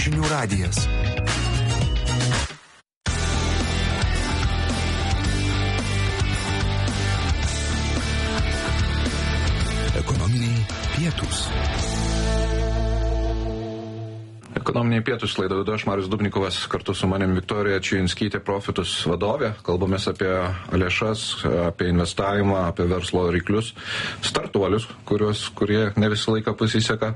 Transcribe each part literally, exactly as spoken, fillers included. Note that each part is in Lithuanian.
Žinių radijas. Ekonominiai pietūs. Ekonominiai pietūs laidą vedu aš, Marius Dubnikovas, kartu su manim Viktorija Čijinskytė, Profitus vadovė. Kalbamės apie lėšas, apie investavimą, apie verslo ryklius, startuolius, kurios, kurie ne visą laiką pasiseka.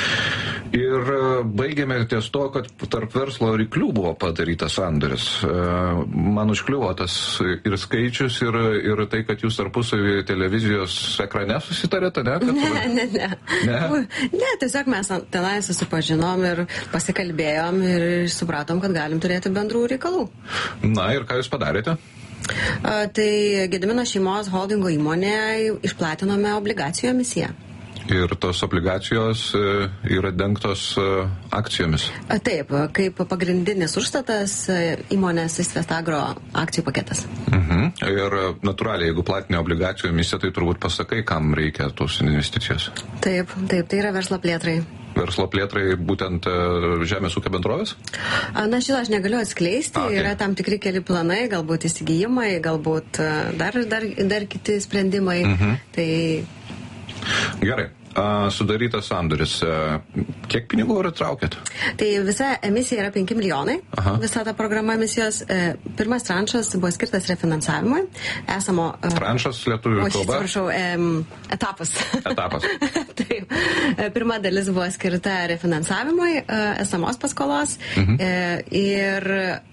Ir baigėme ties to, kad tarp verslo ryklių buvo padarytas sandoris. Man užkliuvo tas ir skaičius, ir, ir tai, kad jūs tarpusavį televizijos ekrane susitarėte, ne? Kad... Ne, ne, ne. Ne? Ne, tiesiog mes tenai susipažinom ir pasikalbėjom ir supratom, kad galim turėti bendrų reikalų. Na ir ką jūs padarėte? A, tai Gedimino šeimos holdingo įmonė išplatinome obligacijų emisiją. Ir tos obligacijos yra dengtos akcijomis. Taip, kaip pagrindinis užstatas įmonės Svestagro akcijų paketas. Mhm. Ir natūraliai, jeigu platinė obligacijų emisija, tai turbūt pasakai, kam reikia tos investicijos. Taip, taip, tai yra verslo plėtrai. Verslo plėtrai būtent žemės ūkio bendrovės? Na, šitą aš negaliu atskleisti. Okay. Yra tam tikri keli planai, galbūt įsigijimai, galbūt dar, dar, dar kiti sprendimai. Mhm. Tai... Gerai. Sudarytas sandoris. Kiek pinigų yra traukėt? Tai visa emisija yra penki milijonai. Aha. Visa ta programa emisijos. Pirmas tranšas buvo skirtas refinansavimui. Esamo... Tranšas lietuvių kalba? Atsiprašau, etapas. Etapas. Taip. Pirma dalis buvo skirta refinansavimui esamos paskolos. Mhm. Ir...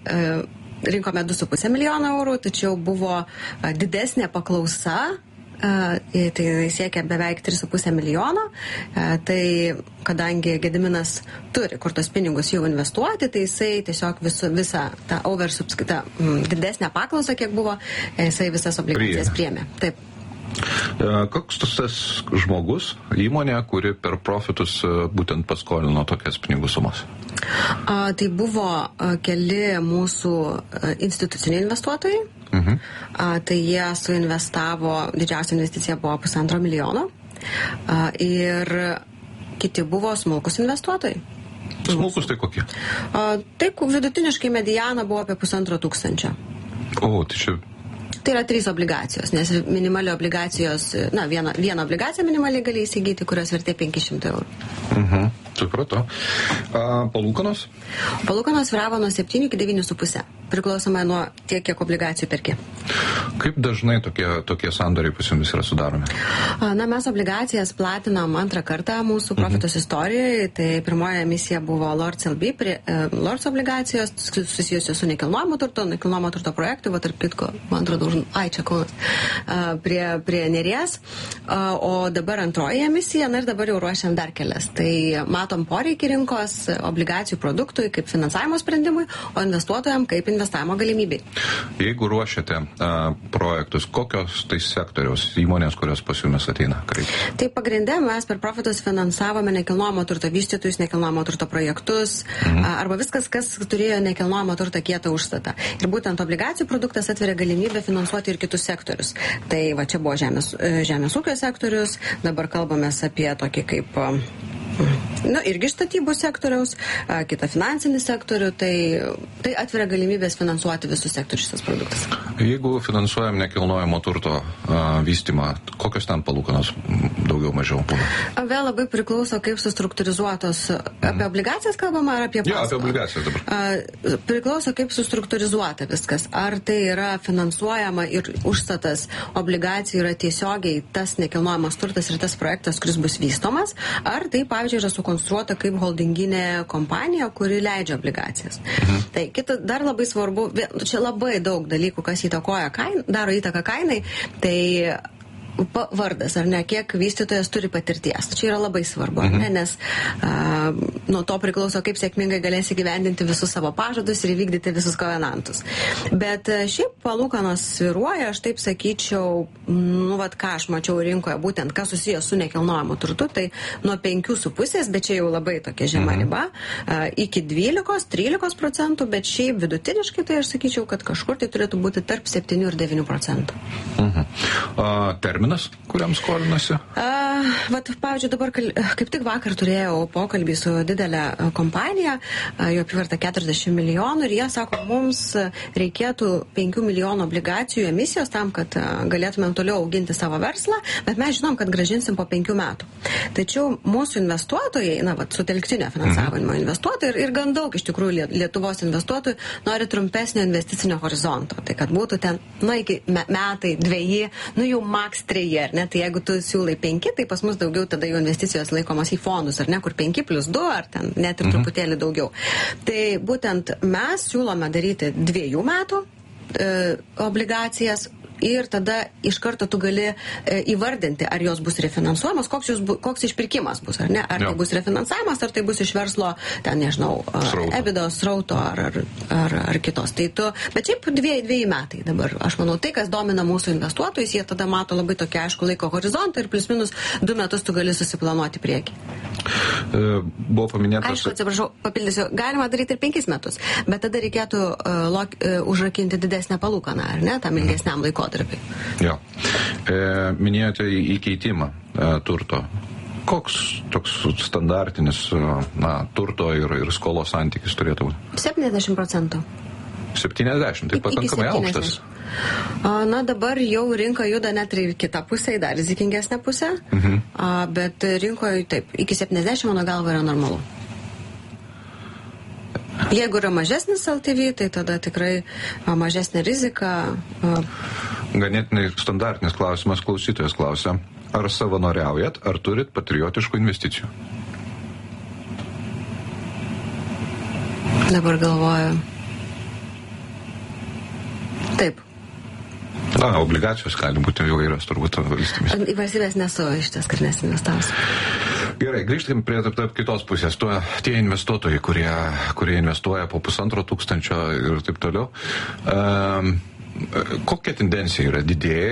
rinkome du su puse milijono eurų, tačiau buvo didesnė paklausa. Uh, tai siekia beveik tris su puse milijono, uh, tai kadangi Gediminas turi kur tos pinigus jau investuoti, tai jisai tiesiog visu, visą tą oversubskitą mm, didesnę paklausą, kiek buvo, jisai visas obligacijas priėmė. Taip. Uh, koks tas žmogus, įmonė, kuri per Profitus uh, būtent paskolino tokias pinigų sumas? Uh, tai buvo uh, keli mūsų uh, instituciniai investuotojai. Mhm. A, tai jie suinvestavo, didžiausia investicija buvo pusantro milijono a, ir kiti buvo smulkus investuotojai. Smulkus tai kokie? A, taip, vidutiniškai mediana buvo apie pusantro tūkstančio. O, tai čia... Tai yra trys obligacijos, nes minimali obligacijos, na, vieną, vieną obligaciją minimaliai gali įsigyti, kurios vertė penki šimtai eurų. Mhm, supratau. Palūkanos? Palūkanos sviravo nuo septynių iki devynių su puse, priklausomai nuo tiek, kiek obligacijų perki. Kaip dažnai tokie, tokie sandoriai pas jumis yra sudaromi? Na, mes obligacijas platinam antrą kartą mūsų Profitus mhm. istorijoje. Tai pirmoji emisija buvo Lords L B, prie, uh, Lords obligacijos susijusios su nekilnojamo turto, nekilnojamo turto projektu, va tarp kitko, man atrodo, už, ai, čia kaunas, uh, prie, prie Neries. Uh, o dabar antroji emisija, na ir dabar jau ruošiam dar kelias. Tai matom poreikį rinkos obligacijų produktui kaip finansavimo sprendimui, o investuotojams kaip investavimo galimybei. Jeigu ruošiate uh, projektus, kokios tai sektoriaus įmonės, kurios pas jumis ateina kreiptis? Tai pagrinde mes per Profitus finansavome nekilnojamo turto vystytojus, nekilnojamo turto projektus, mhm. arba viskas, kas turėjo nekilnojamo turto kietą užstatą. Ir būtent obligacijų produktas atveria galimybę finansuoti ir kitus sektorius. Tai va čia buvo žemės, žemės ūkio sektorius, dabar kalbamės apie tokį kaip... Na, irgi statybų sektoriaus, a, kitą finansinį sektorių, tai, tai atveria galimybės finansuoti visus sektorius šitas produktas. Jeigu finansuojam nekilnojamo turto a, vystymą, kokios ten palūkanos daugiau mažiau būna? Vėl labai priklauso, kaip sustruktūrizuotos. Mm. Apie obligacijas kalbama ar apie paskolą? Jo, apie obligacijas dabar. A, priklauso, kaip sustruktūrizuota viskas. Ar tai yra finansuojama ir užstatas obligacijų yra tiesiogiai tas nekilnojamas turtas ir tas projektas, kuris bus vystomas, ar tai, pavyzdžiui, yra sukonstruota kaip holdinginė kompanija, kuri leidžia obligacijas. Mhm. Tai kita, dar labai svarbu, čia labai daug dalykų, kas įtakoja kain, daro įtaką kainai, tai vardas, ar ne, kiek vystytojas turi patirties. Čia yra labai svarbu, mhm. ne, nes a, nuo to priklauso, kaip sėkmingai galės įgyvendinti visus savo pažadus ir įvykdyti visus kovenantus. Bet a, šiaip palūkanos sviruoja, aš taip sakyčiau, nu, vat, ką aš mačiau rinkoje, būtent, kas susijęs su nekilnojamu turtu, tai nuo penkių su pusės, bet čia jau labai tokia žema mhm. riba, a, iki dvylikos, trylikos procentų, bet šiaip vidutiniškai, tai aš sakyčiau, kad kažkur tai turėtų būti tarp septynių ir devynių procentų. Mhm. A, termin terminas, kuriam skolinasi? Uh, vat, pavyzdžiui, dabar kal... kaip tik vakar turėjau pokalbį su didelė kompanija, uh, jo apyvarta keturiasdešimt milijonų ir jie sako, mums reikėtų penkių milijonų obligacijų emisijos tam, kad uh, galėtumėm toliau auginti savo verslą, bet mes žinom, kad grąžinsim po penkių metų. Tačiau mūsų investuotojai, na, vat, sutelktinio finansavimo mhm. investuotojai ir, ir gan daug iš tikrųjų Lietuvos investuotojų nori trumpesnio investicinio horizonto. Tai kad būtų ten, na, iki me, metai, dveji, nu jau maks treji, ar ne? Tai jeigu tu siūlai penki, tai pas mus daugiau tada jau investicijos laikomos į fondus, ar ne, kur penki plus du, ar ten net ir mhm. truputėlį daugiau. Tai būtent mes siūlome daryti dviejų metų e, obligacijas ir tada iš karto tu gali e, įvardinti, ar jos bus refinansuojamos, koks, jūs bu, koks išpirkimas bus, ar ne? Ar jo. Tai bus refinansavimas, ar tai bus iš verslo, ten nežinau, EBITDA srauto ar, ar, ar, ar kitos. Tai tu, bet šiaip dviejai, dviejai metai dabar. Aš manau, tai, kas domina mūsų investuotojus, jie tada mato labai tokį aišku laiko horizontą ir plus minus du metus tu gali susiplanuoti priekį. E, buvo paminėtas... Aišku, atsiprašau, papildysiu, galima daryti ir penkis metus, bet tada reikėtų uh, lok, uh, užrakinti didesnę palūkaną, ar ne, tam ilgesniam laikotarpiui. Jo. E, minėjote įkeitimą e, turto. Koks toks standartinis na, turto ir, ir skolos santykis turėtų būti? septyniasdešimt procentų. septyniasdešimt, tai pakankamai aukštas. Na, dabar jau rinka juda net ir kitą pusę, dar rizikingesnę pusę, mhm. bet rinkoje taip, iki septyniasdešimt mano galva yra normalu. Jeigu yra mažesnis L T V, tai tada tikrai mažesnė rizika. Ganėtinai standartinis klausimas, klausytojas klausia, ar savanoriaujat, ar turit patriotiškų investicijų? Dabar galvoju. Taip. Na, obligacijos gali būti įvairios, turbūt valstybės. Į valstybės nesu iš tas karnes investavus. Gerai, grįžtam prie taip, taip, kitos pusės. Tuo, tie investuotojai, kurie, kurie investuoja po pusantro tūkstančio ir taip toliau. Um, kokia tendencija yra? Didėja